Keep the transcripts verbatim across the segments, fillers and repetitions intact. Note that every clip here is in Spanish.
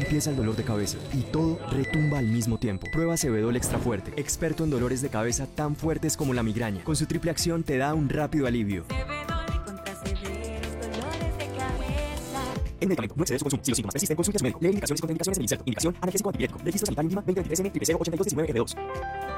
empieza el dolor de cabeza y todo retumba al mismo tiempo. Prueba Cebedol Extra Fuerte, experto en dolores de cabeza tan fuertes como la migraña. Con su triple acción te da un rápido alivio. Cebedol contra severos dolores de cabeza. El medicamento no excede su consumo. Si los síntomas persisten, consulte a su médico. Lee indicaciones y contraindicaciones del inserto. Indicación analgésico antipirético. Registro sanitario INVIMA veinte veintitrés N triple cero ochenta y dos diecinueve F dos.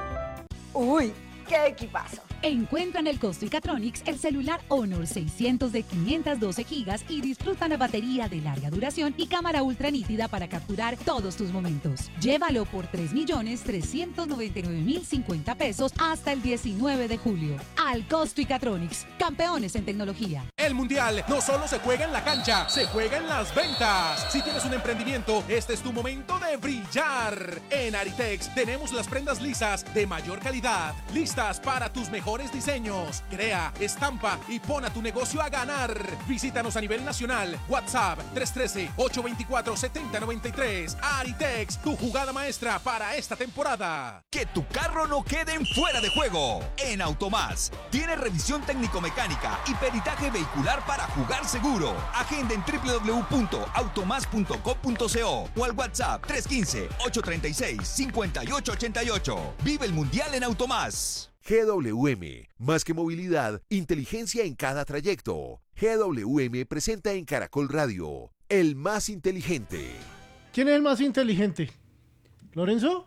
Uy, qué equipazo. Encuentra en el costo Icatronics el celular Honor seiscientos de quinientos doce gigas y disfruta la batería de larga duración y cámara ultra nítida para capturar todos tus momentos. Llévalo por tres millones trescientos noventa y nueve mil cincuenta pesos hasta el diecinueve de julio. Al costo Icatronics, campeones en tecnología. El Mundial no solo se juega en la cancha, se juega en las ventas. Si tienes un emprendimiento, este es tu momento de brillar. En Aritex tenemos las prendas lisas de mayor calidad, listas para tus mejores diseños. Crea, estampa y pon a tu negocio a ganar. Visítanos a nivel nacional. WhatsApp tres uno tres, ocho dos cuatro, siete cero nueve tres. Aritex, tu jugada maestra para esta temporada. Que tu carro no quede en fuera de juego. En Automás tiene revisión técnico-mecánica y peritaje vehicular para jugar seguro. Agenda en doble u doble u doble u punto automás punto com punto co o al WhatsApp tres uno cinco, ocho tres seis, cinco ocho ocho ocho. Vive el Mundial en Automás. G W M, más que movilidad, inteligencia en cada trayecto. G W M presenta en Caracol Radio, el más inteligente. ¿Quién es el más inteligente? ¿Lorenzo?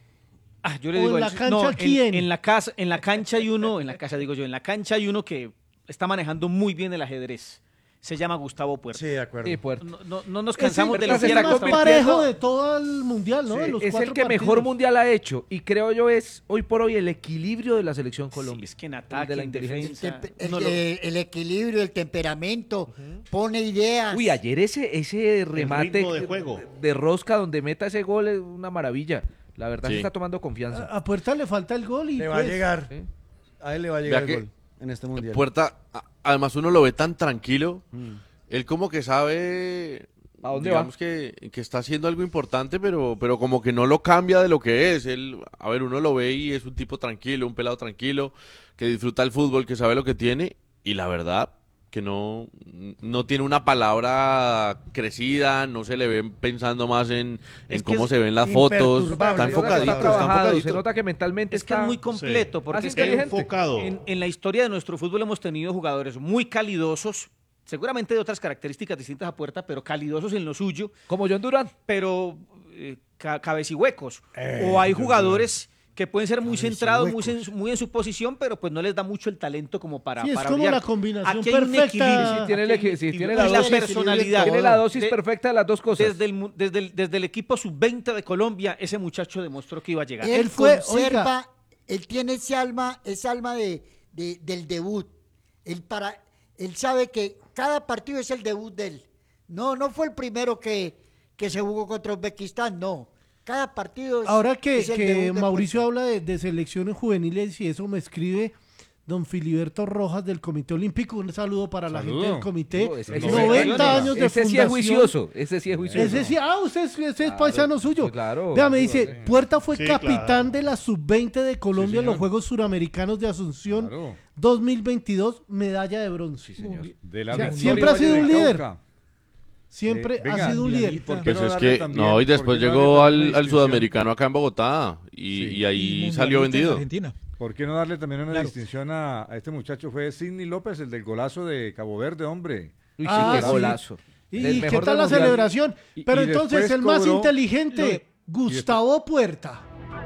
Ah, yo le ¿O digo en la el- cancha no, quién? En, en la casa, en la cancha hay uno, en la casa digo yo, en la cancha hay uno que está manejando muy bien el ajedrez. Se llama Gustavo Puerta. Sí, de acuerdo. Sí, Puerta. No, no, no nos cansamos es de el, lo es el que más era parejo de todo el mundial, ¿no? Sí, De los es cuatro el que partidos. mejor mundial ha hecho y creo yo es hoy por hoy el equilibrio de la selección Colombia. Sí, es que en El ataque, de la en inteligencia. defensa, El, uno lo- el- el equilibrio, el temperamento, pone ideas. Uy, ayer ese, ese remate ritmo de juego. de rosca donde meta ese gol es una maravilla. La verdad Sí. se está tomando confianza. A, a Puerta le falta el gol y Le va a pues, llegar. Sí. A él le va a llegar Vea el que gol en este mundial. Puerta, a- además uno lo ve tan tranquilo. Mm. Él como que sabe, ¿A dónde digamos va? que, que está haciendo algo importante, pero, pero como que no lo cambia de lo que es. Él, a ver, uno lo ve y es un tipo tranquilo, un pelado tranquilo, que disfruta el fútbol, que sabe lo que tiene. Y la verdad, que no, no tiene una palabra crecida, no se le ve pensando más en, en Es que cómo es se ven las fotos. imperturbable. Está Se nota que enfocadito. está Está Está trabajado, enfocadito. se nota que mentalmente Es que está es muy completo, porque Más es que inteligente. enfocado. en, en la historia de nuestro fútbol hemos tenido jugadores muy calidosos, seguramente de otras características distintas a Puerta, pero calidosos en lo suyo, como John Durán. pero eh, ca- cabecihuecos. o hay jugadores que pueden ser muy centrados, muy, en, muy en su posición, pero pues no les da mucho el talento como para Sí, es para como brillar. la combinación Aquí hay un perfecta. equilibrio, Sí, tiene el aquí hay equi- un sí, equilibrio. tiene Y la la dosis- personalidad. Tiene la dosis De- perfecta de las dos cosas. Desde el, mu- desde, el, desde el equipo sub veinte de Colombia, ese muchacho demostró que iba a llegar. Él, Él fue- conserva, oiga. él tiene ese alma, ese alma de, de- del debut. Él, para, él sabe que cada partido es el debut de él. No, no fue el primero que, que se jugó contra Uzbekistán, no. Cada partido es, Ahora que, es el que debut de Mauricio Puerta. habla de, de selecciones juveniles y eso me escribe don Filiberto Rojas del Comité Olímpico. Un saludo para la Saludo. gente del comité. No, ese- noventa años de ese sí fundación. es juicioso. Ese sí es juicioso. Ese sí, ah, usted es, ese es Claro, paisano suyo. pues claro. Vea, me dice, Claro. Puerta fue Sí, capitán claro. de la sub veinte de Colombia Sí, en los señor. Juegos Suramericanos de Asunción Claro. dos mil veintidós, medalla de bronce. De la O sea, Victoria siempre ha sido Valle un de líder. Cauca. Siempre Eh, venga, ha sido un ¿y líder. por qué Pues no es darle que, también- no, y por después qué no llegó darle también al, una al distinción? sudamericano acá en Bogotá y, Sí. y ahí Y salió mundialista en vendido. Argentina. ¿Por qué no darle también una Claro. distinción a, a este muchacho? Fue Sidney López, el del golazo de Cabo Verde, hombre. Uy, sí, Ah, qué sí. golazo. ¿Y Del qué mejor tal del la mundial. celebración? Y- Pero y entonces después el más cobró- inteligente, y- Gustavo Puerta.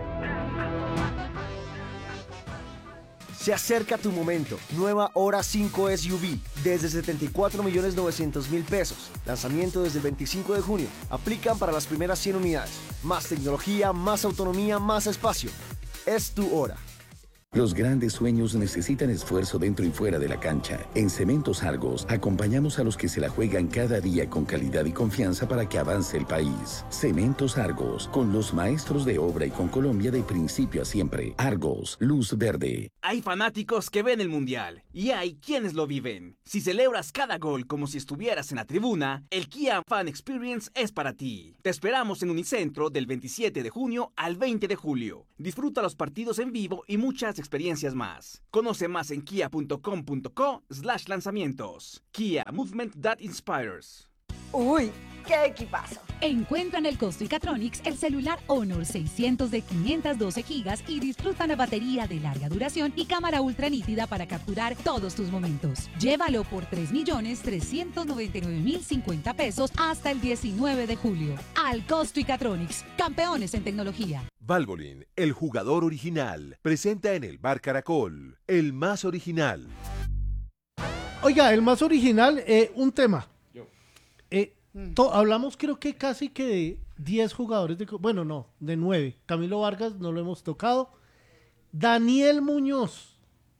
Se acerca tu momento. Nueva Hora cinco S U V desde setenta y cuatro millones novecientos mil pesos. Lanzamiento desde el veinticinco de junio. Aplican para las primeras cien unidades. Más tecnología, más autonomía, más espacio. Es tu hora. Los grandes sueños necesitan esfuerzo dentro y fuera de la cancha. En Cementos Argos acompañamos a los que se la juegan cada día con calidad y confianza para que avance el país. Cementos Argos, con los maestros de obra y con Colombia de principio a siempre. Argos, luz verde. Hay fanáticos que ven el Mundial y hay quienes lo viven. Si celebras cada gol como si estuvieras en la tribuna, el Kia Fan Experience es para ti. Te esperamos en Unicentro del veintisiete de junio al veinte de julio. Disfruta los partidos en vivo y muchas experiencias más. Conoce más en kia punto com punto co slash lanzamientos. Kia, movement that inspires. Uy, qué equipazo. Encuentra en el Costo-Icatronics el celular Honor seiscientos de quinientos doce gigas y disfruta una batería de larga duración y cámara ultra nítida para capturar todos tus momentos. Llévalo por tres millones trescientos noventa y nueve mil cincuenta pesos hasta el diecinueve de julio. Al Costo-Icatronics, campeones en tecnología. Valvoline, el jugador original, presenta en el Bar Caracol, el más original. Oiga, el más original, eh, un tema. Eh, to- hablamos creo que casi que de diez jugadores, de, bueno, no, de nueve. Camilo Vargas no lo hemos tocado. Daniel Muñoz.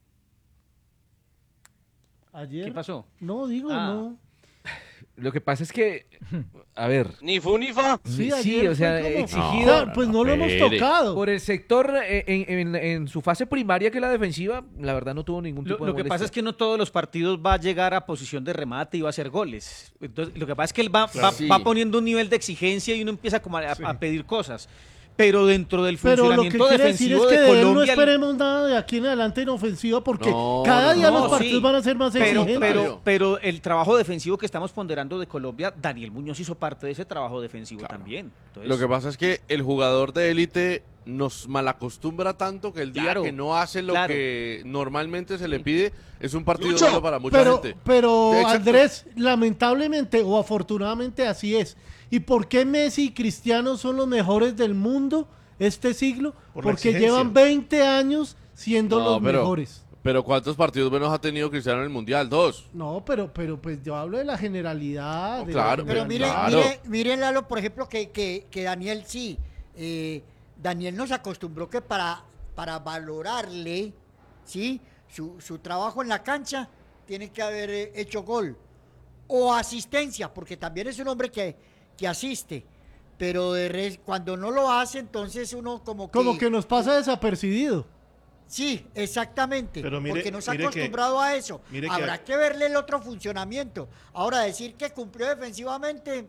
Ayer. ¿Qué pasó? No, digo, Ah. no. Lo que pasa es que, a ver. Ni fu ni fa. Sí, ayer o sea, fue como- exigido. No, pues no lo hemos espere. tocado. Por el sector, eh, en, en- en su fase primaria, que es la defensiva, la verdad no tuvo ningún Lo, tipo de lo que pasa molestia. es que no todos los partidos va a llegar a posición de remate y va a hacer goles. Entonces, lo que pasa es que él va, Claro. va, Sí. va poniendo un nivel de exigencia y uno empieza como a, a pedir cosas. Pero dentro del Pero lo que funcionamiento quiere decir es defensivo que de de él no Colombia... el- esperemos nada de aquí en adelante en ofensiva porque No, cada no, día no, los partidos sí. van a ser más pero, exigentes. pero, pero el trabajo defensivo que estamos ponderando de Colombia, Daniel Muñoz hizo parte de ese trabajo defensivo también. Entonces, Lo que pasa es que el jugador de élite nos malacostumbra tanto que el día Claro, que no hace lo claro. que normalmente se le pide es un partido Lucho, duro para mucha pero, gente. pero Exacto. Andrés, lamentablemente o afortunadamente así es. ¿Y por qué Messi y Cristiano son los mejores del mundo este siglo? Por la Porque exigencia. llevan veinte años siendo No, los pero- mejores. Pero ¿cuántos partidos buenos ha tenido Cristiano en el Mundial? Dos. No, pero, pero pues yo hablo de la generalidad. No, de claro, la Pero mire, generalidad. mire, mire, Lalo, por ejemplo, que, que, que Daniel sí. eh, Daniel nos acostumbró que para, para valorarle, ¿sí? Su, su trabajo en la cancha, tiene que haber eh, hecho gol. O asistencia, porque también es un hombre que, que asiste. Pero de res- cuando no lo hace, entonces uno como que... Como que nos pasa desapercibido. Sí, exactamente. Pero mire- porque nos ha mire que- acostumbrado a eso. mire que- Habrá que verle el otro funcionamiento. Ahora, decir que cumplió defensivamente,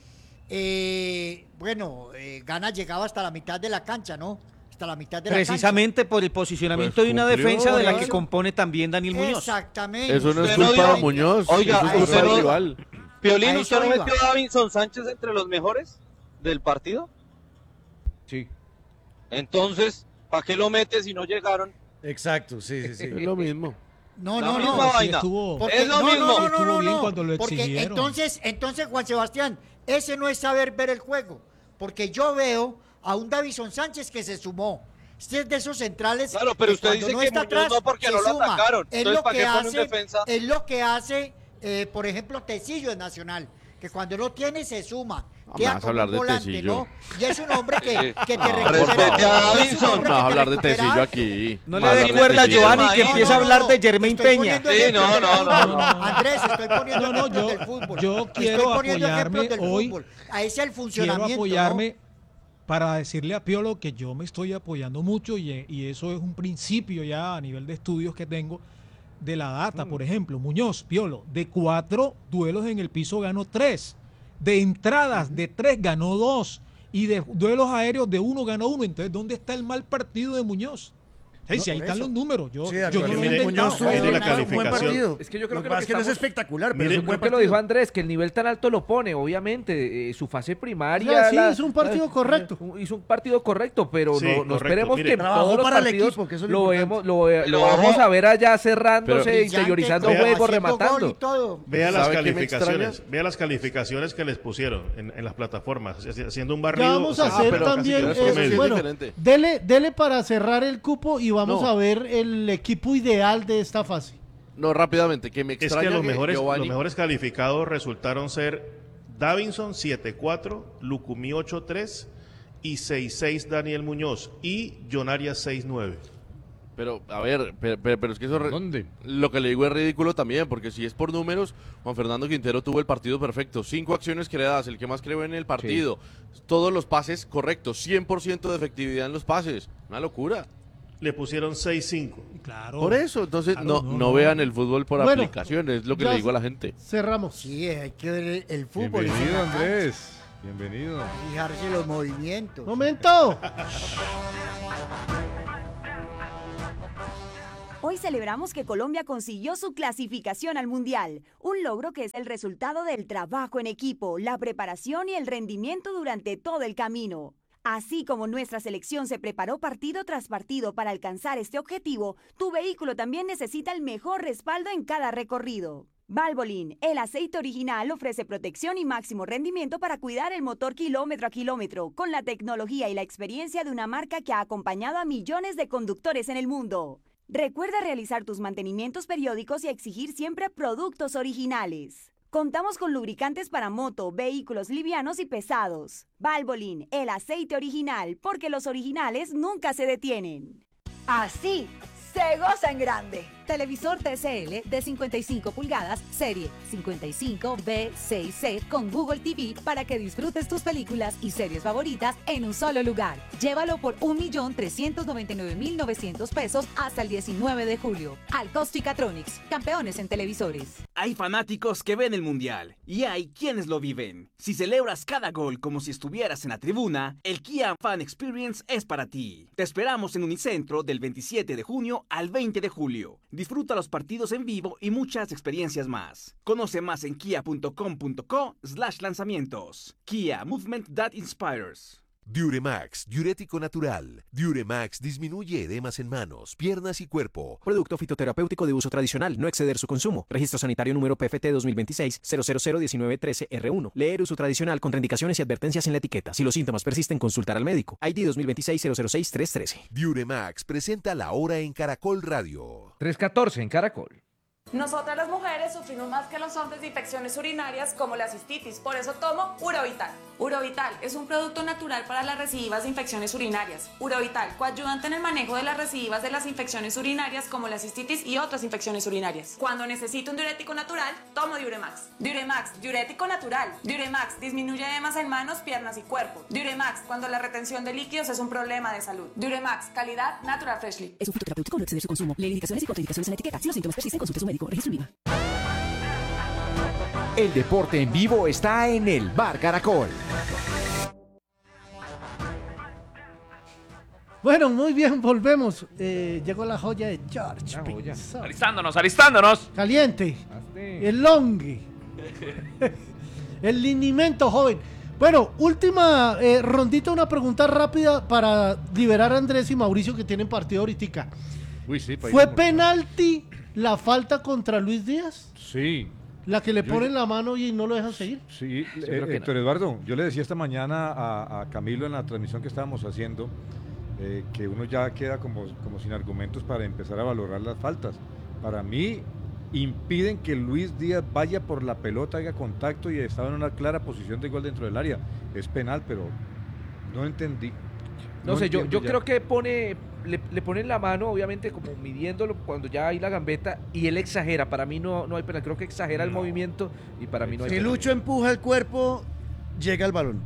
eh, bueno, eh, Gana llegaba hasta la mitad de la cancha, ¿no? Hasta la mitad de la precisamente por el posicionamiento Pues de una cumplió, defensa de la que claro. compone también Daniel cancha. Muñoz. Exactamente. Eso no es Usted no culpa dio- de Muñoz, Oiga, eso es culpa usted del no- rival. Piolín, A ¿usted eso no iba. metió a Davinson Sánchez entre los mejores del partido? Sí. Entonces, ¿para qué lo mete si no llegaron? Exacto, sí, sí, sí. Es lo mismo. No, La no, misma no. vaina. estuvo- Porque- Es lo no, mismo. No, no, Estuvo no, no, bien no. cuando lo Porque exigieron. entonces, entonces, Juan Sebastián, ese no es saber ver el juego. Porque yo veo a un Davison Sánchez que se sumó. Este es de esos centrales. Claro, pero que usted cuando dice no que está Muñoz atrás, no porque se no lo suma. atacaron. Es Entonces, lo ¿para que qué pone un hace, defensa? es lo que hace, eh, por ejemplo, Tecillo en Nacional. Que cuando lo tiene se suma. No, Queda me vas a como hablar un de volante, Tecillo. ¿no? Y es un hombre que, que te No, recupera. respete a es un Davinson. hombre Vamos a que hablar te de recupera. Tecillo aquí. No Vamos a le hablar dé de cuerda a Tecillo. Giovanni que No, empieza no, a hablar no, de Jermaine estoy Peña. poniendo Sí, ejemplos no, del no, fútbol. no, no. Andrés, estoy poniendo No, no, ejemplos yo- del fútbol. yo Estoy quiero poniendo apoyarme ejemplos del hoy- fútbol. A ese es el Quiero funcionamiento. apoyarme para decirle a Piolo que yo me estoy apoyando mucho y, y eso es un principio ya a nivel de estudios que tengo de la data. Por ejemplo, Muñoz, Piolo, de cuatro duelos en el piso ganó tres. De entradas de tres ganó dos. Y de duelos aéreos de uno ganó uno. Entonces, ¿dónde está el mal partido de Muñoz? Hey, No, si ahí por están eso. los números. Yo, Sí, yo Arturo, no lo he mire, inventado. Muñoz tuvo Mire, un la buen calificación. partido. Es que yo creo Lo que que lo pasa que es que no es estamos- espectacular, pero Mire, es un buen creo que lo partido. dijo Andrés, que el nivel tan alto lo pone, obviamente, eh, su fase primaria. O sea, sí, la- hizo un partido la- correcto. Hizo un partido correcto, pero Sí, no, no correcto. esperemos Mire, que en trabajó todos los para el partidos equipo, que eso es lo lo, importante. vemos, lo, lo Trabajó. vamos a ver allá cerrándose, Pero- interiorizando Brillante, juegos, haciendo gol rematando. y todo. Vea ¿Sabe las qué me calificaciones, extraña? vea las calificaciones que les pusieron en, en las plataformas, haci- haciendo un barrido. Ya vamos a o sea, hacer pero casi también, que no es eh, promedio. bueno, diferente. dele, dele para cerrar el cupo y vamos No. a ver el equipo ideal de esta fase. No, rápidamente, que me Es extraña que los mejores, Giovanni- los mejores calificados resultaron ser Davinson siete cuatro, Lucumí ocho tres y seis seis Daniel Muñoz y John Arias seis nueve. Pero, a ver, pero, pero- pero es que eso... re- ¿Dónde? Lo que le digo es ridículo también, porque si es por números, Juan Fernando Quintero tuvo el partido perfecto. Cinco acciones creadas, el que más creó en el partido. Todos los pases correctos, cien por ciento de efectividad en los pases. Una locura. Le pusieron seis cinco. Claro. Por eso, entonces Claro, no, no, no, no. vean el fútbol por Bueno, aplicaciones, es lo que ya le digo a la gente. Cerramos. Sí, hay que ver el, el fútbol. Bienvenido, es en la cancha, Andrés. Bienvenido. Fijarse los movimientos. Momento. Hoy celebramos que Colombia consiguió su clasificación al Mundial, un logro que es el resultado del trabajo en equipo, la preparación y el rendimiento durante todo el camino. Así como nuestra selección se preparó partido tras partido para alcanzar este objetivo, tu vehículo también necesita el mejor respaldo en cada recorrido. Valvoline, el aceite original, ofrece protección y máximo rendimiento para cuidar el motor kilómetro a kilómetro, con la tecnología y la experiencia de una marca que ha acompañado a millones de conductores en el mundo. Recuerda realizar tus mantenimientos periódicos y exigir siempre productos originales. Contamos con lubricantes para moto, vehículos livianos y pesados. Valvoline, el aceite original, porque los originales nunca se detienen. Así se goza en grande. Televisor T C L de cincuenta y cinco pulgadas, serie cincuenta y cinco B seis C con Google T V para que disfrutes tus películas y series favoritas en un solo lugar. Llévalo por un millón trescientos noventa y nueve mil novecientos pesos hasta el diecinueve de julio. Al Costo y Catronics, campeones en televisores. Hay fanáticos que ven el Mundial y hay quienes lo viven. Si celebras cada gol como si estuvieras en la tribuna, el Kia Fan Experience es para ti. Te esperamos en Unicentro del veintisiete de junio al veinte de julio. Disfruta los partidos en vivo y muchas experiencias más. Conoce más en kia punto com punto co slash lanzamientos. Kia, movement that inspires. Diuremax, diurético natural. Diuremax disminuye edemas en manos, piernas y cuerpo. Producto fitoterapéutico de uso tradicional, no exceder su consumo. Registro sanitario número P F T dos mil veintiséis cero cero cero diecinueve trece R uno. Leer uso tradicional, contraindicaciones y advertencias en la etiqueta. Si los síntomas persisten, consultar al médico. I D dos mil veintiséis cero cero seis tres trece. Diuremax presenta la hora en Caracol Radio. tres catorce en Caracol. Nosotras las mujeres sufrimos más que los hombres de infecciones urinarias como la cistitis, por eso tomo Urovital. Urovital es un producto natural para las recidivas de infecciones urinarias. Urovital, coayudante en el manejo de las recidivas de las infecciones urinarias como la cistitis y otras infecciones urinarias. Cuando necesito un diurético natural, tomo Diuremax. Diuremax, diurético natural. Diuremax, disminuye edemas en manos, piernas y cuerpo. Diuremax, cuando la retención de líquidos es un problema de salud. Diuremax, calidad Natural Freshly. Es un fitoterapéutico, no exceder su consumo. Lee indicaciones y contraindicaciones en la etiqueta. Si los síntomas persisten, consulte a su médico. Registro IVA. El deporte en vivo está en el Bar Caracol. Bueno, muy bien, volvemos. Eh, llegó la joya de George Pinzón. Alistándonos, alistándonos. Caliente. El longue. El linimento joven. Bueno, última eh, rondita, una pregunta rápida para liberar a Andrés y Mauricio que tienen partido ahorita. Uy, sí, ¿Fue penalti la falta contra Luis Díaz? Sí. ¿La que le Yo- ponen la mano y no lo dejan seguir? Sí, Yo eh, creo que Héctor no. Eduardo, yo le decía esta mañana a, a Camilo en la transmisión que estábamos haciendo eh, que uno ya queda como, como sin argumentos para empezar a valorar las faltas. Para mí, impiden que Luis Díaz vaya por la pelota, haga contacto y estaba en una clara posición de gol dentro del área. Es penal, pero no entendí. No, sé, yo, entiendo yo ya. creo que pone, le, le ponen la mano, obviamente, como midiéndolo cuando ya hay la gambeta, y él exagera. Para mí no, no hay penal, creo que exagera el movimiento y para mí no hay Si penal. Lucho empuja el cuerpo, llega el balón.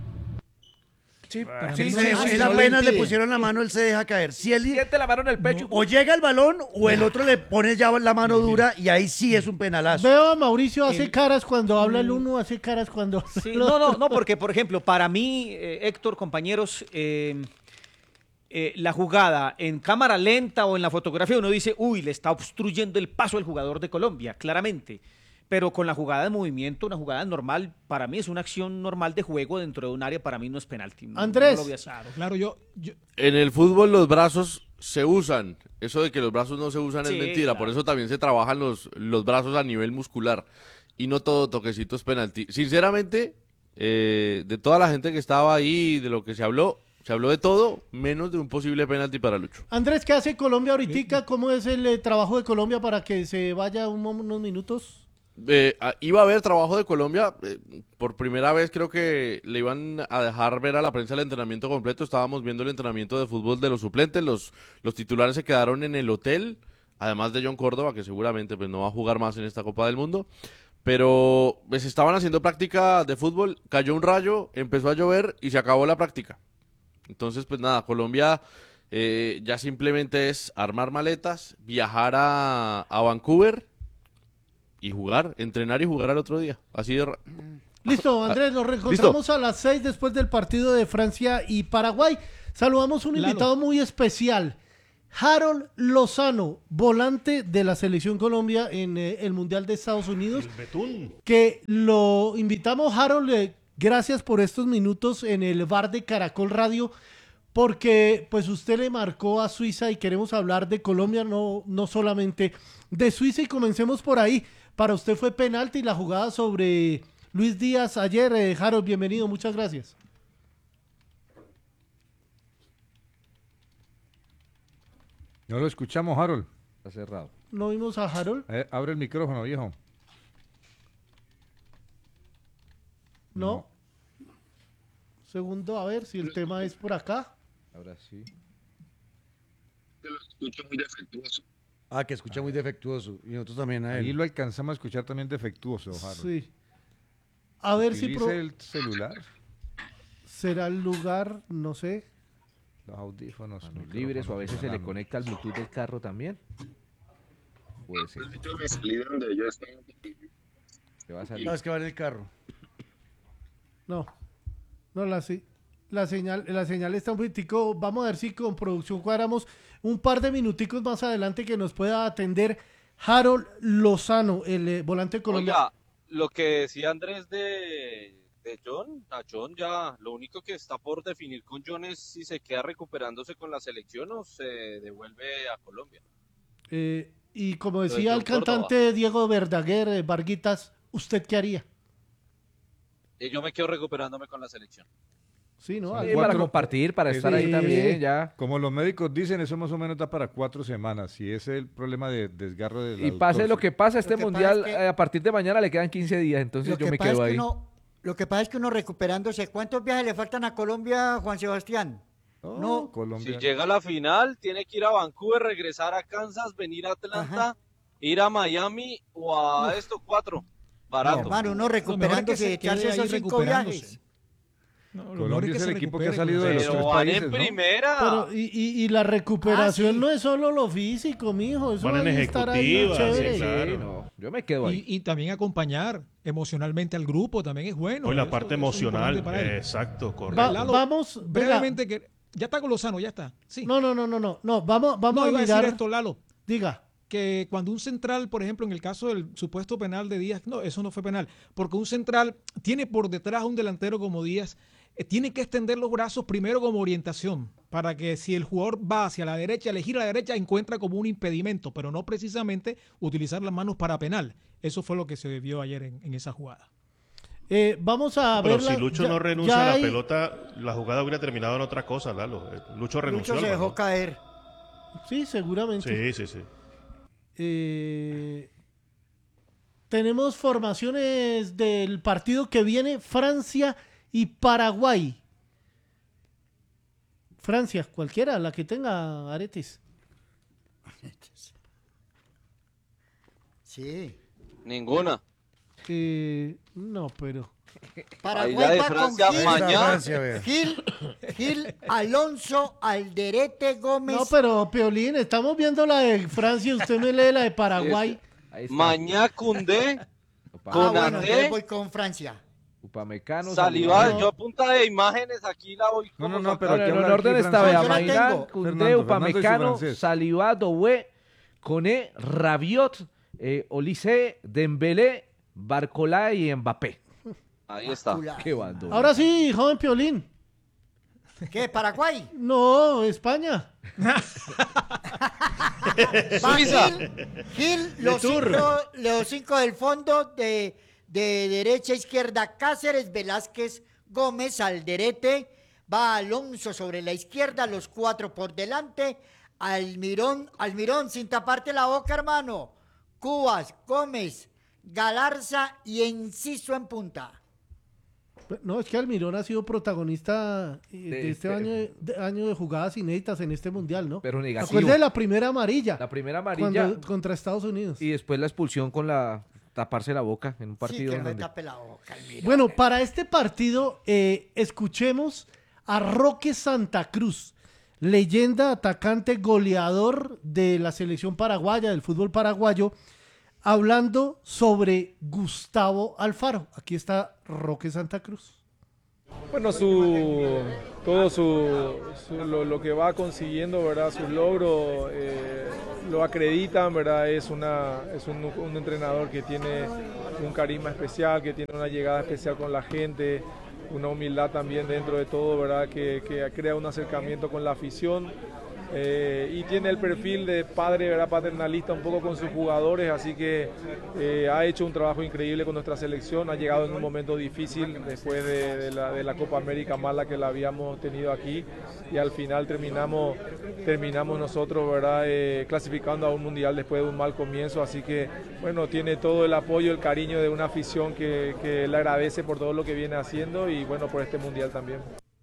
Sí, Para sí, mí sí, no- sí, él no le apenas le impide. pusieron la mano, él se deja caer. Si él siente la mano en el pecho, o llega el balón o el otro le pone ya la mano dura y ahí sí es un penalazo. Veo a Mauricio hace El- caras cuando habla el uno, hace caras cuando... Sí, no, no, no, porque por ejemplo, para mí, eh, Héctor, compañeros, eh, eh, la jugada en cámara lenta o en la fotografía uno dice, uy, le está obstruyendo el paso al jugador de Colombia, claramente. Pero con la jugada de movimiento, una jugada normal, para mí es una acción normal de juego dentro de un área, para mí no es penalti. No- Andrés. no lo voy a hacer. Claro, claro, yo, yo En el fútbol los brazos se usan. Eso de que los brazos no se usan Sí, es mentira. claro. Por eso también se trabajan los, los brazos a nivel muscular. Y no todo toquecito es penalti. Sinceramente, eh, de toda la gente que estaba ahí, de lo que se habló, se habló de todo, menos de un posible penalti para Lucho. Andrés, ¿qué hace Colombia ahorita? ¿Cómo es el eh, trabajo de Colombia para que se vaya un mom- unos minutos? Eh, ah, iba a haber trabajo de Colombia, eh, por primera vez creo que le iban a dejar ver a la prensa el entrenamiento completo, estábamos viendo el entrenamiento de fútbol de los suplentes, los, los titulares se quedaron en el hotel, además de John Córdoba, que seguramente pues, no va a jugar más en esta Copa del Mundo, pero pues estaban haciendo práctica de fútbol, cayó un rayo, empezó a llover y se acabó la práctica. Entonces pues nada, Colombia eh, ya simplemente es armar maletas, viajar a, a Vancouver y jugar, entrenar y jugar al otro día. Así de... ra- Listo, Andrés, nos reencontramos a las seis después del partido de Francia y Paraguay. Saludamos a un Lalo. invitado muy especial. Harold Lozano, volante de la Selección Colombia en eh, el Mundial de Estados Unidos. El Betún. Que lo invitamos, Harold, eh, gracias por estos minutos en el bar de Caracol Radio, porque pues usted le marcó a Suiza y queremos hablar de Colombia, no, no solamente de Suiza, y comencemos por ahí. Para usted fue penalti la jugada sobre Luis Díaz ayer. eh, Harold, bienvenido, muchas gracias. No lo escuchamos, Harold. Está cerrado. ¿No vimos a Harold? Eh, abre el micrófono, viejo. No. Segundo, a ver si el tema es por acá. Ahora sí. Te lo escucho muy defectuoso. Ah, que escucha muy defectuoso. Y nosotros también a él. Ahí lo alcanzamos a escuchar también defectuoso, Harold. Sí. A ver si... Utilice pro- el celular, será el lugar, no sé. los audífonos. Manos libres, o a veces se le conecta al Bluetooth del carro también. Puede ser. Yo me salí de donde yo estaba. Te va a salir. No, es que va en el carro. No, no, la, se- la, señal, la señal está un poquitico. Vamos a ver si con producción cuadramos un par de minuticos más adelante que nos pueda atender Harold Lozano, el eh, volante colombiano. Oiga, lo que decía Andrés de, de John, a John ya, lo único que está por definir con John es si se queda recuperándose con la selección o se devuelve a Colombia. Eh, y como de decía John el cantante Diego Verdaguer, eh, Varguitas, ¿usted qué haría? Y yo me quedo recuperándome con la selección. Sí, ¿no? Sí, Algo- para compartir, para estar ahí también, ya. Como los médicos dicen, eso más o menos da para cuatro semanas. Y ese es el problema de desgarro del Y pase aductor. lo que pase, este Lo que pasa mundial, es que- eh, a partir de mañana le quedan quince días, entonces Lo yo que me pasa quedo es que ahí. uno- lo que pasa es que uno recuperándose, ¿cuántos viajes le faltan a Colombia, Juan Sebastián? no, Colombia. Si llega a la final, tiene que ir a Vancouver, regresar a Kansas, venir a Atlanta, ir a Miami o a esto cuatro. Barato. hermano, uno recuperándose de echarse esos cinco viajes. Colombia es el equipo que ha salido de los Pero tres van países, en ¿no? primera. Pero, y, y, y la recuperación Ah, sí. no es solo lo físico, mijo. Eso Van en hay que estar ahí ejecutiva, chévere. sí, claro. Sí, no, yo me quedo ahí. Y, y también acompañar emocionalmente al grupo también es bueno. Hoy la Eso- parte eso es emocional, importante para él. exacto, Va- correcto. Lalo, vamos, venga. brevemente, que ya está con Lozano, ya está. Sí. No, no, no, no, no, no. Vamos, vamos No, a iba a mirar. decir esto, Lalo, Diga. que cuando un central, por ejemplo, en el caso del supuesto penal de Díaz, no, eso no fue penal, porque un central tiene por detrás a un delantero como Díaz, eh, tiene que extender los brazos primero como orientación, para que si el jugador va hacia la derecha, elegir a la derecha, encuentra como un impedimento, pero no precisamente utilizar las manos para penal. Eso fue lo que se vio ayer en, en esa jugada. Eh, vamos a Pero ver. si Lucho ya- no renuncia ya a la hay- pelota, la jugada hubiera terminado en otra cosa, Lalo. Eh, Lucho renunció. Lucho se al dejó balón. caer. Sí, seguramente. Sí, sí, sí. Eh, tenemos formaciones del partido que viene, Francia y Paraguay. Francia, cualquiera, la que tenga aretes. Sí. Ninguna. Eh, no, pero... Paraguay Ahí la de va con Francia Gil, mañana. Gil, Gil, Alonso, Alderete, Gómez. No, pero Piolín, estamos viendo la de Francia, usted me lee la de Paraguay. Ahí está. Mañana Cundé, ah, bueno, Konaté, entonces voy con Francia. Upamecano, Saliba. Saliba. Yo a punta de imágenes aquí la voy. No, no, como no, pero No, no, aquí no, habla en orden aquí está, vea, francés. Yo la Maigán, tengo. Koundé, Fernando, Fernando y su Upamecano, francés. Saliba, Doué, Koné, Rabiot, eh, Olise, Dembélé, Barcola y Mbappé. Ahí está. Qué bando. Ahora sí, joven Piolín. ¿Qué? ¿Paraguay? No, España. Va Suiza. Gil, Gil, los, cinco, los cinco del fondo, de, de derecha a izquierda, Cáceres, Velázquez, Gómez, Alderete. Va Alonso sobre la izquierda, los cuatro por delante. Almirón, Almirón, sin taparte la boca, hermano. Cubas, Gómez, Galarza y Enciso en punta. No, es que Almirón ha sido protagonista eh, de, De este este- año de, de- año de jugadas inéditas en este mundial, ¿no? Pero negativo. Acuérdate de la primera amarilla. La primera amarilla cuando- contra Estados Unidos. y después la expulsión con la taparse la boca en un Sí, partido que en no me donde... tape la boca, Almirón. Bueno, para este partido, eh, escuchemos a Roque Santa Cruz, leyenda, atacante, goleador de la selección paraguaya, del fútbol paraguayo, hablando sobre Gustavo Alfaro. Aquí está Roque Santa Cruz. bueno, su, todo su, su- lo, lo que va consiguiendo, ¿verdad? Sus logros eh, lo acreditan, ¿verdad? Es, una, es un, un entrenador que tiene un carisma especial, que tiene una llegada especial con la gente, una humildad también dentro de todo, ¿verdad? Que, que crea un acercamiento con la afición. Eh, y tiene el perfil de padre, ¿verdad? Paternalista un poco con sus jugadores, así que eh, ha hecho un trabajo increíble con nuestra selección, ha llegado en un momento difícil después de, de la, de la Copa América mala que la habíamos tenido aquí y al final terminamos, terminamos nosotros, ¿verdad? Eh, clasificando a un mundial después de un mal comienzo, así que bueno, tiene todo el apoyo, el cariño de una afición que, que le agradece por todo lo que viene haciendo y bueno, por este mundial también.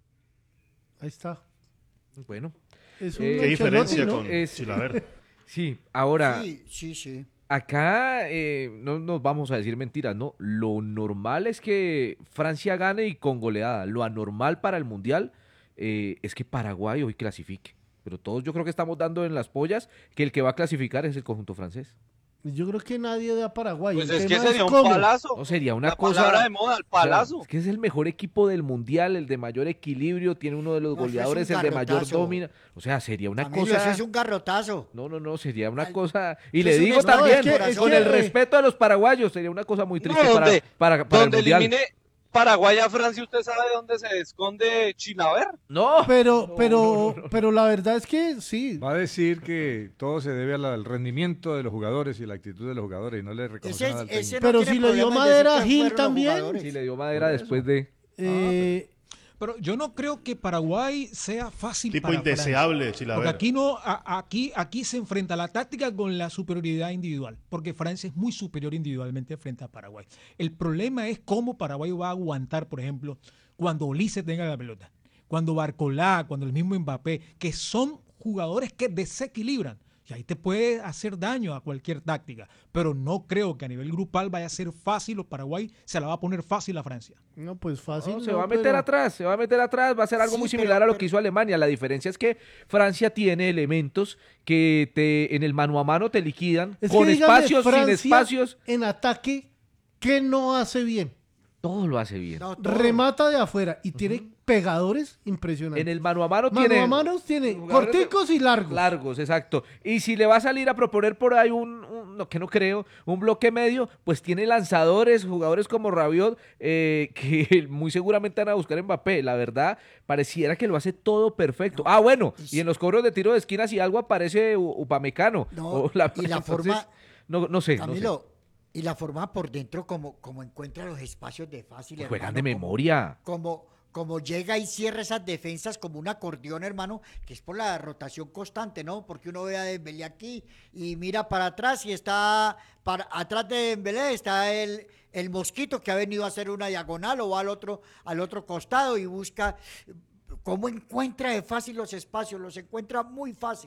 Ahí está. Bueno. Es Eh, un ¿Qué diferencia ¿no? con Es- Chilaver? Sí, ahora, Sí, sí, sí. acá eh, no nos vamos a decir mentiras, ¿no? Lo normal es que Francia gane y con goleada. Lo anormal para el Mundial eh, es que Paraguay hoy clasifique. Pero todos yo creo que estamos dando en las pollas que el que va a clasificar es el conjunto francés. Yo creo que nadie da Paraguay. Pues El es que tema sería un cómo. palazo. No, sería una La cosa... palabra de moda, el o sea, palazo. es que es el mejor equipo del Mundial, el de mayor equilibrio, tiene uno de los No, eso es goleadores, un el de mayor garrotazo. domina. O sea, sería una Camilo, cosa... eso es un garrotazo. No, no, no, sería una cosa... Y eso le es un digo estado también, de corazón. con Es el que- respeto a los paraguayos, sería una cosa muy triste No, para, donde- para, para el Donde Mundial. elimine Paraguay a Francia, ¿usted sabe dónde se esconde Chilaver? No. Pero, pero, pero la verdad es que sí. Va a decir que todo se debe a la- al rendimiento de los jugadores y la actitud de los jugadores y no le reconoce Ese- nada al ese técnico. no Pero tiene si le dio problema en decir madera a que Gil fueron los también. jugadores. Sí, le dio madera después de... Eh, Pero yo no creo que Paraguay sea fácil Tipo para indeseable, Francia. Chilaver. Porque aquí no, a- aquí, aquí se enfrenta la táctica con la superioridad individual, porque Francia es muy superior individualmente frente a Paraguay. El problema es cómo Paraguay va a aguantar, por ejemplo, cuando Ulises tenga la pelota, cuando Barcolá, cuando el mismo Mbappé, que son jugadores que desequilibran. Y ahí te puede hacer daño a cualquier táctica. Pero no creo que a nivel grupal vaya a ser fácil o Paraguay se la va a poner fácil a Francia. no, pues fácil. No, se no, va a meter pero- atrás, se va a meter atrás, va a ser algo Sí, muy pero- similar a lo pero- que hizo Alemania. La diferencia es que Francia tiene elementos que te en el mano a mano te liquidan, Es que con dígame, espacios, sin Francia espacios. En ataque, ¿qué no hace bien? Todo lo hace bien. No, todo. Remata de afuera y tiene pegadores impresionantes. En el mano a mano, Mano tiene a manos tiene jugadores de- corticos y largos. largos, exacto. Y si le va a salir a proponer por ahí un, un- no, que no creo, un bloque medio, pues tiene lanzadores, jugadores como Rabiot, eh, que muy seguramente van a buscar a Mbappé. La verdad, pareciera que lo hace todo perfecto. Ah, bueno, y en los cobros de tiro de esquina, si algo aparece U- Upamecano. No, O la- y la entonces, forma- No, no sé, no sé. Camilo, y la forma por dentro, como, como encuentra los espacios de fácil. Juegan hermano, de como- memoria. Como, como llega y cierra esas defensas como un acordeón, hermano, que es por la rotación constante, ¿no? Porque uno ve a Dembélé aquí y mira para atrás y está para atrás de Dembélé está el, el mosquito que ha venido a hacer una diagonal o va al otro, al otro costado y busca cómo encuentra de fácil los espacios, los encuentra muy fácil.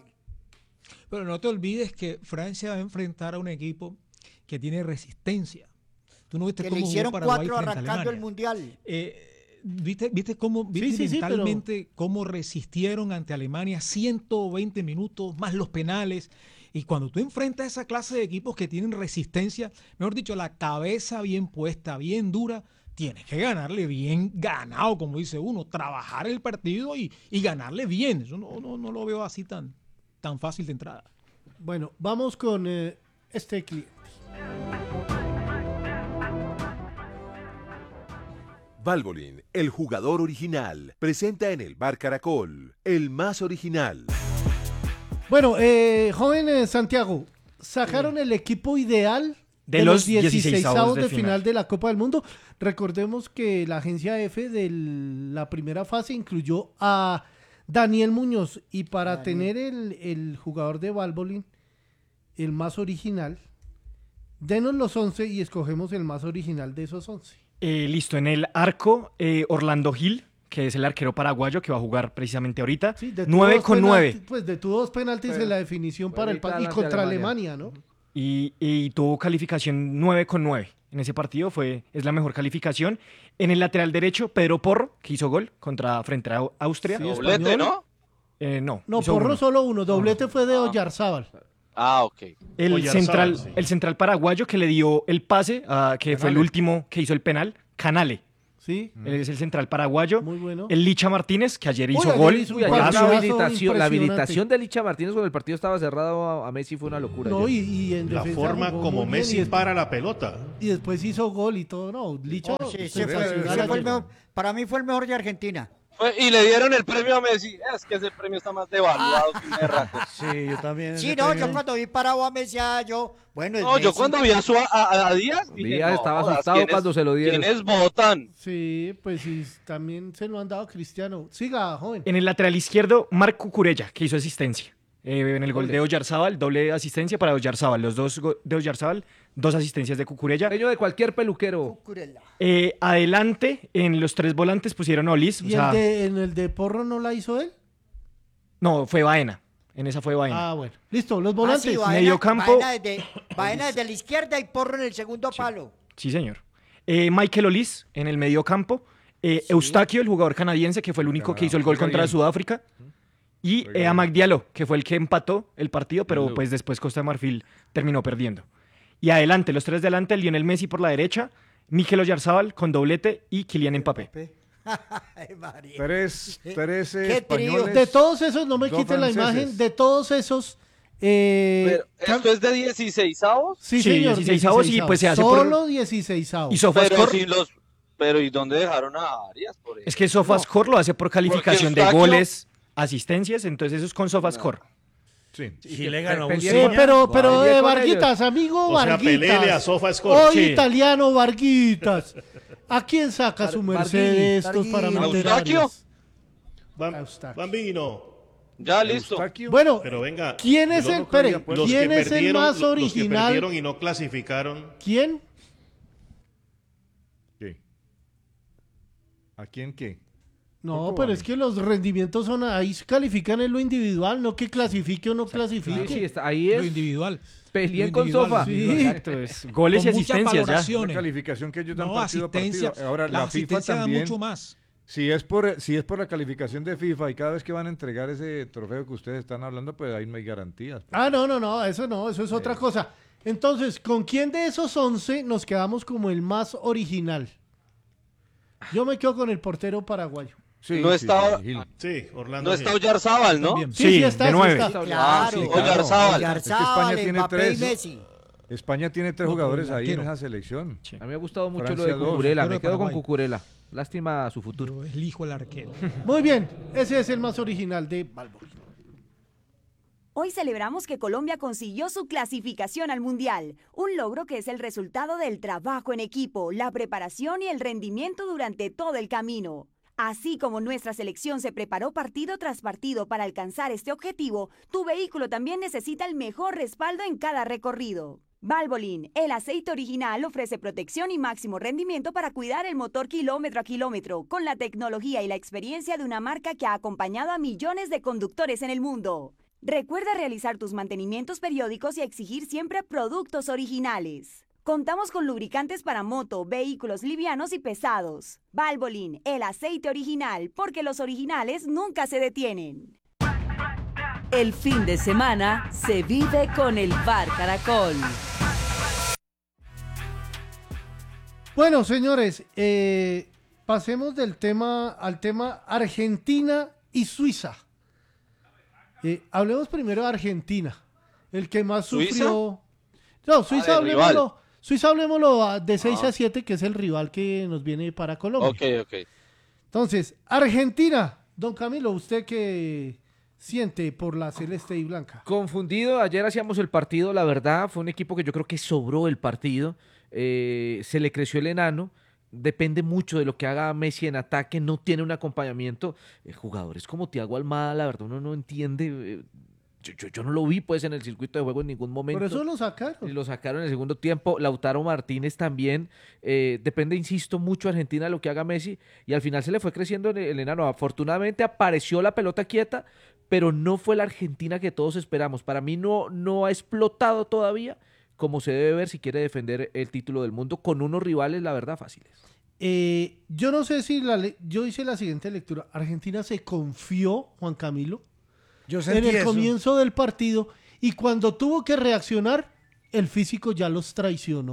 Pero no te olvides que Francia va a enfrentar a un equipo que tiene resistencia. Tú no viste Que cómo le jugó hicieron Paraguay cuatro frente a arrancando el Alemania. mundial. Eh, ¿Viste, viste cómo viste sí, sí, pero- mentalmente cómo resistieron ante Alemania ciento veinte minutos más los penales? Y cuando tú enfrentas a esa clase de equipos que tienen resistencia, mejor dicho, la cabeza bien puesta, bien dura, tienes que ganarle bien ganado, como dice uno, trabajar el partido y, y ganarle bien. Eso no, no, no lo veo así tan, tan fácil de entrada. Bueno, vamos con eh, este cliente. Valvoline, el jugador original, presenta en el Bar Caracol, el más original. Bueno, eh, joven eh, Santiago, sacaron el equipo ideal De los dieciséis dieciseisavos de de final. final de la Copa del Mundo. Recordemos que la agencia F de la primera fase incluyó a Daniel Muñoz y para Daniel. tener el, el jugador de Valvoline, el más original, denos los once y escogemos el más original de esos once. Eh, listo, en el arco, eh, Orlando Gil, que es el arquero paraguayo que va a jugar precisamente ahorita. Sí, de tu nueve dos con penalti- nueve. Pues de tu dos penaltis Pero- en la definición para el ahorita pa- y ante contra Alemania. Alemania, ¿no? Y, y tuvo calificación nueve con nueve. En ese partido fue, es la mejor calificación. En el lateral derecho, Pedro Porro, que hizo gol contra frente a Austria. Sí, Doblete, español. ¿no? Eh, no, No, hizo Porro uno. solo uno, doblete fue de Oyarzábal. Ah, ok. El Oyarzábal, central, sí. el central paraguayo que le dio el pase, ah, que fue el Canale. último que hizo el penal, Canale. Sí. Él es el central paraguayo. Muy bueno. El Licha Martínez, que ayer hizo Uy, ayer gol. hizo un Golazo. partidazo la habilitación, la impresionante. habilitación de Licha Martínez cuando el partido estaba cerrado a, a Messi fue una locura. No, ayer. y, y en La defensa forma jugó como muy bien, Messi y después- para la pelota. Y después hizo gol y todo. No, Licha. Oh, sí, ese sensacional fue- ese fue el ayer. mejor- para mí fue el mejor de Argentina. Fue- Y le dieron el premio a Messi. Es que ese premio está más devaluado que un berraco. Sí, yo también. Sí, ese no, premio- yo cuando vi parado a Messi, ah, yo, bueno, es No, yo Messi. cuando vi a, su, a, a- a Díaz, dije, Díaz no, estaba jodas, asustado ¿quiénes- cuando se lo dieron. ¿Quiénes votan? Sí, pues sí, también se lo han dado a Cristiano. Siga, joven. En el lateral izquierdo, Marc Cucurella, que hizo asistencia. Eh, en el gol de Oyarzábal, doble asistencia para Oyarzábal. Los dos go- de Oyarzábal, dos asistencias de Cucurella. Dueño de cualquier peluquero. Eh, adelante, en los tres volantes pusieron a Olis. O ¿Y sea, el de, en el de Porro no la hizo él? no, fue Baena. En esa fue Baena. Ah, bueno. Listo, los Ah, volantes. sí, Baena- medio campo. Baena desde, Baena desde la izquierda y Porro en el segundo palo. Sí, señor. Eh, Michael Olis en el medio campo. Eh, Eustaquio, el jugador canadiense, que fue el único que hizo el gol juega contra bien. Sudáfrica. Y Juega eh, bien. Amac Diallo, que fue el que empató el partido, pero Diallo. pues después Costa de Marfil terminó perdiendo. Y adelante, los tres de adelante, Lionel Messi por la derecha, Mikel Oyarzábal con doblete y Kylian Mbappé. Ay, María. Tres, tres eh, Qué trío. españoles. De todos esos, no me dos quiten la franceses. imagen, de todos esos. Eh, Pero, ¿esto es de dieciseisavos? sí, Sí, señor. dieciseisavos y, pues, se hace por- Solo dieciseisavos. Y Pero Sofascore, si los... Pero ¿y dónde dejaron a Arias? Por es que Sofascore lo hace por calificación de Eustaquio- goles, asistencias, entonces eso es con Sofascore. Sí. Y le ganó a Pe- Eh, Peleé con- pero, pero, Peleé eh, con Varguitas, amigo O sea, Varguitas. pelele a SofaScore. Hoy Sí. italiano Varguitas. ¿A quién saca su Bar- merced de estos Barguini. para meter ¿Eustaquio? Arias? Bam- Eustaquio. Bambino. Ya, listo. Eustaquio. Bueno, Pero venga. ¿quién es yo el, no creía, espere, pues. los ¿quién que es el perdieron- más lo- Los que original? perdieron y no clasificaron. ¿Quién? ¿Qué? ¿A quién qué? No, Poco pero vale. es que los rendimientos son ahí, se califican en lo individual, no que clasifique o no clasifique. Sí, sí, está- ahí Lo es. individual. Peleen Lo con individual, Sofa. lo individual. Sí. Exacto, es goles y Con muchas asistencias ya. Una valoraciones. calificación que ellos dan No, partido a asistencia. partido. Ahora, la la, FIFA asistencia da también. mucho más. Si es, por, si es por la calificación de FIFA y cada vez que van a entregar ese trofeo que ustedes están hablando, pues ahí no hay garantías. Ah, no, no, no, eso no, eso es otra cosa. Entonces, ¿con quién de esos once nos quedamos como el más original? Yo me quedo con el portero paraguayo. Sí, No sí, estaba- sí, Gil. Sí, Orlando. No Gil. está Oyarzábal, ¿no? También. Sí, Sí, sí está, de sí nueve. está. Claro, sí, claro. Oyarzábal. Oyarzábal, tiene Mbappé tres, y ¿no? Messi. España tiene tres No, pero jugadores el ahí en arquero. esa selección. A mí me ha gustado mucho Francia lo de dos. Cucurella. Arquero Me de quedo con Paraguay. Cucurella. Lástima su futuro. Yo elijo el arquero. Muy bien, ese es el más original de Balbo. Hoy celebramos que Colombia consiguió su clasificación al Mundial, un logro que es el resultado del trabajo en equipo, la preparación y el rendimiento durante todo el camino. Así como nuestra selección se preparó partido tras partido para alcanzar este objetivo, tu vehículo también necesita el mejor respaldo en cada recorrido. Valvoline, el aceite original, ofrece protección y máximo rendimiento para cuidar el motor kilómetro a kilómetro, con la tecnología y la experiencia de una marca que ha acompañado a millones de conductores en el mundo. Recuerda realizar tus mantenimientos periódicos y exigir siempre productos originales. Contamos con lubricantes para moto, vehículos livianos y pesados. Valvoline, el aceite original, porque los originales nunca se detienen. El fin de semana se vive con el Bar Caracol. Bueno, señores, eh, pasemos del tema al tema Argentina y Suiza. Eh, hablemos primero de Argentina, el que más ¿Suiza? sufrió. No, Suiza, del hablemoslo, rival. Suiza hablemoslo a- de seis Ah. a siete, que es el rival que nos viene para Colombia. Ok, ok. Entonces, Argentina, don Camilo, ¿usted qué siente por la celeste y blanca? Confundido, ayer hacíamos el partido, la verdad, fue un equipo que yo creo que sobró el partido, eh, se le creció el enano, depende mucho de lo que haga Messi en ataque, no tiene un acompañamiento, eh, jugadores como Thiago Almada, la verdad uno no entiende, eh, yo, yo, yo no lo vi pues en el circuito de juego en ningún momento. Por eso lo sacaron. Y lo sacaron en el segundo tiempo. Lautaro Martínez también. Eh, depende, insisto, mucho Argentina de lo que haga Messi. Y al final se le fue creciendo el, el enano. Afortunadamente apareció la pelota quieta, pero no fue la Argentina que todos esperamos. Para mí no, no ha explotado todavía como se debe ver si quiere defender el título del mundo con unos rivales, la verdad, fáciles. Eh, yo no sé si la le- yo hice la siguiente lectura. Argentina se confió, Juan Camilo, Yo en sentí el eso. comienzo del partido y cuando tuvo que reaccionar, el físico ya los traicionó.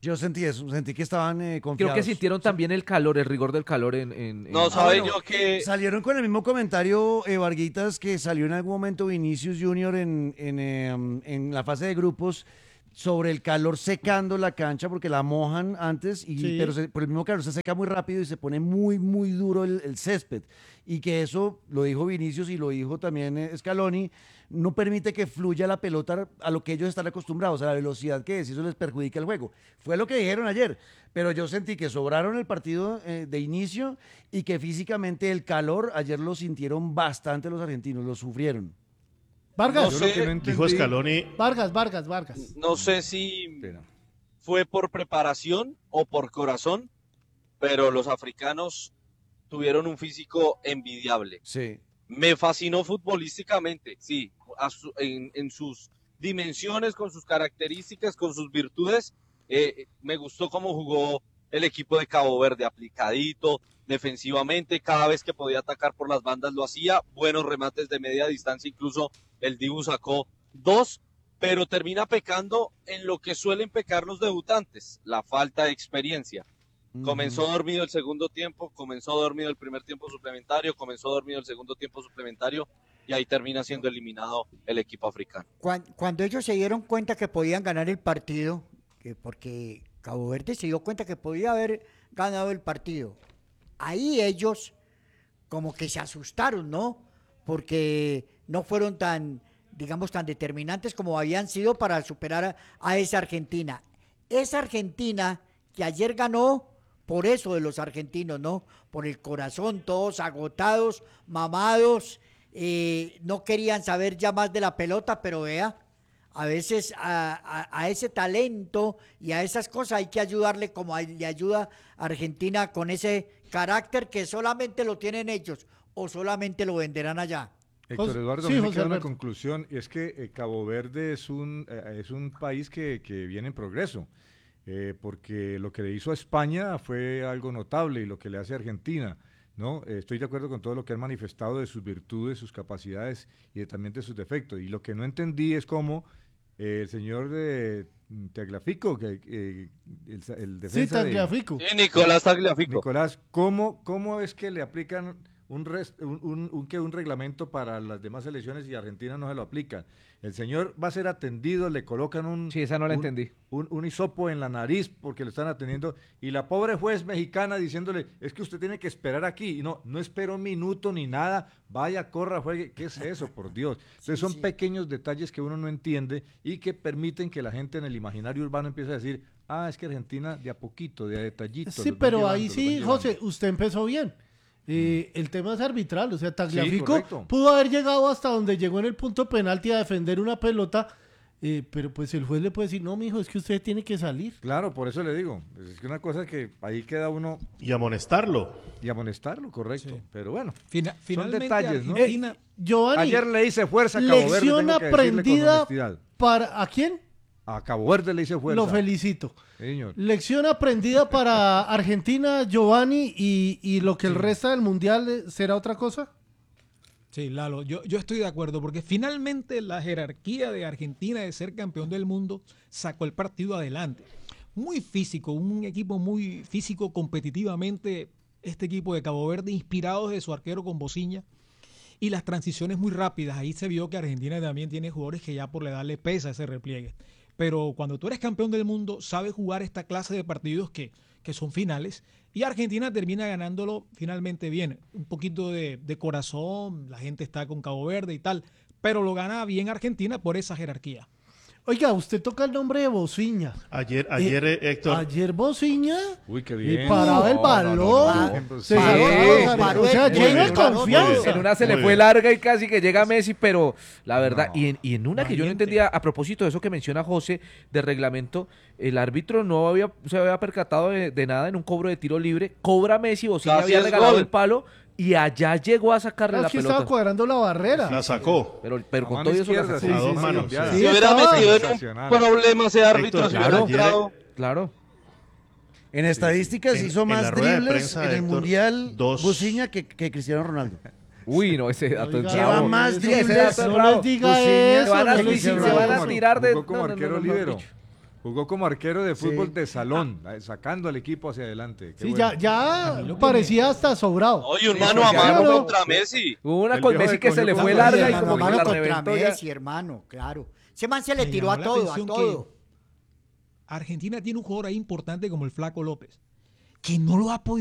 Yo sentí eso, sentí que estaban eh, Creo confiados. que sintieron también el calor, el rigor del calor en... en- en- Ah, ¿sabe yo que salieron con el mismo comentario, eh, Varguitas, que salió en algún momento Vinicius Junior en, en, eh, um, en la fase de grupos sobre el calor secando la cancha porque la mojan antes, y, Sí. pero se- por el mismo calor se seca muy rápido y se pone muy, muy duro el, el césped. Y que eso, lo dijo Vinicius y lo dijo también eh, Scaloni, no permite que fluya la pelota a lo que ellos están acostumbrados, a la velocidad que es, y eso les perjudica el juego. Fue lo que dijeron ayer, pero yo sentí que sobraron el partido eh, de inicio y que físicamente el calor ayer lo sintieron bastante los argentinos, lo sufrieron. Vargas. Yo lo que no entendí- Dijo Scaloni- Vargas, Vargas, Vargas. No sé si fue por preparación o por corazón, pero los africanos tuvieron un físico envidiable. Sí. Me fascinó futbolísticamente, sí, a su- en, en sus dimensiones, con sus características, con sus virtudes. Eh, me gustó cómo jugó el equipo de Cabo Verde, aplicadito, defensivamente, cada vez que podía atacar por las bandas lo hacía, buenos remates de media distancia, incluso el Dibu sacó dos, pero termina pecando en lo que suelen pecar los debutantes, la falta de experiencia. Comenzó dormido el segundo tiempo, comenzó dormido el primer tiempo suplementario, comenzó dormido el segundo tiempo suplementario y ahí termina siendo eliminado el equipo africano. Cuan- Cuando ellos se dieron cuenta que podían ganar el partido, que porque Cabo Verde se dio cuenta que podía haber ganado el partido, ahí ellos como que se asustaron, ¿no? Porque no fueron tan, digamos, tan determinantes como habían sido para superar a, a esa Argentina. Esa Argentina que ayer ganó por eso de los argentinos, ¿no? Por el corazón, todos agotados, mamados, eh, no querían saber ya más de la pelota, pero vea, a veces a, a- a ese talento y a esas cosas hay que ayudarle como a- le ayuda a Argentina con ese carácter que solamente lo tienen ellos o solamente lo venderán allá. Héctor Eduardo, sí, a mí me José queda una Alberto. conclusión, y es que eh, Cabo Verde es un, eh, es un país que, que viene en progreso, eh, porque lo que le hizo a España fue algo notable y lo que le hace a Argentina, ¿no? Eh, estoy de acuerdo con todo lo que han manifestado de sus virtudes, sus capacidades y de- también de sus defectos, y lo que no entendí es cómo eh, el señor de mm, Tagliafico, que, eh, el, sa- el defensa de- Tagliafico. Sí, Nicolás Tagliafico. Nicolás, ¿cómo, cómo es que le aplican un, res- un, un- un- que un reglamento para las demás elecciones y Argentina no se lo aplica? El señor va a ser atendido, le colocan un, Sí, esa no la un, entendí. un, un hisopo en la nariz porque lo están atendiendo, y la pobre juez mexicana diciéndole, es que usted tiene que esperar aquí, y no, no espera un minuto ni nada, vaya, corra, juegue. ¿Qué es eso, por Dios? Entonces son pequeños detalles que uno no entiende y que permiten que la gente en el imaginario urbano empiece a decir, ah, es que Argentina de a poquito, de a detallito. Sí, los va pero ahí llevando, los va sí, llevando". José, usted empezó bien. Eh, el tema es arbitral, o sea, Tagliafico correcto. pudo haber llegado hasta donde llegó en el punto penalti a defender una pelota, eh, pero pues el juez le puede decir, no, mijo, es que usted tiene que salir. Claro, por eso le digo, es que una cosa que ahí queda uno... Y amonestarlo. Y amonestarlo, correcto. Pero bueno, Fina- son finalmente detalles, ¿no? Argentina- Giovanni, Ayer le hice fuerza a Cabo Verde, lección tengo que decirle con aprendida honestidad. para... ¿A quién? A Cabo Verde le hice fuerza. Lo felicito. Sí, señor. Lección aprendida para Argentina, Giovanni, y, y lo que el resto del mundial eh, será otra cosa. Sí, Lalo, yo, yo estoy de acuerdo, porque finalmente la jerarquía de Argentina de ser campeón del mundo sacó el partido adelante. Muy físico, un equipo muy físico competitivamente, este equipo de Cabo Verde, inspirados de su arquero con Bociña, y las transiciones muy rápidas. Ahí se vio que Argentina también tiene jugadores que ya por la edad le pesa ese repliegue. Pero cuando tú eres campeón del mundo, sabes jugar esta clase de partidos que, que son finales, y Argentina termina ganándolo finalmente bien. Un poquito de, de corazón, la gente está con Cabo Verde y tal, pero lo gana bien Argentina por esa jerarquía. Oiga, usted toca el nombre de Bociña. Ayer, ayer eh, Héctor. Ayer Bociña Uy, qué y bien. paraba el No, no, balón. no, no, no, Se sí. sacó- Paró, o sea, muy lleno de bien, confianza. En una se le Muy fue bien. larga y casi que llega Messi, pero la verdad, y, en, y en una que yo no Valiente. entendía, a propósito de eso que menciona José, de reglamento, el árbitro no había se había percatado de, de nada en un cobro de tiro libre, cobra Messi, Bociña Casi había es regalado gol. el palo, y allá llegó a sacarle la Aquí pelota. estaba cuadrando la barrera. La sacó. Pero, pero A con mano todo eso la izquierda, sacó. sí, a dos sí, sí, manos. cambiada. Sí. Si hubiera estaba metido en un sensacional. problema ese árbitro, Héctor, si hubiera ayer- entrado. Claro. En estadísticas En- hizo en más la rueda de dribles prensa, en el Héctor, Mundial dos- Bociña que, que Cristiano Ronaldo. Uy, no, ese dato es Oiga, bravo. lleva más Sí, ese dribles, dato es no bravo. les diga Bociña, eso, Se van a, no sí, les sí, diga se van a eso. tirar de... Jugó como no, no, arquero no, no, no, líbero. bicho. Jugó como arquero de fútbol Sí. de salón, eh, sacando al equipo hacia adelante. Qué Sí, bueno. ya, ya parecía hasta sobrado. Oye, un mano a mano contra Messi. Hubo una El con viejo Messi de que se le cogió fue con la larga y Mano como a que mano la contra reventó ya. Messi, hermano, claro. Ese man se le Me tiró llamó a la todo, a atención que todo. Argentina tiene un jugador ahí importante como el Flaco López, que no lo ha podido